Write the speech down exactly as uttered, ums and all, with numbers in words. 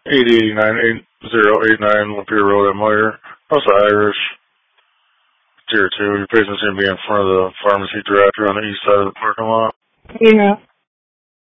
eight eight nine eight zero eight nine Lapeer Road at Moyer. Also Irish. Tier two. Your patient's going to be in front of the pharmacy director on the east side of the parking lot. Yeah.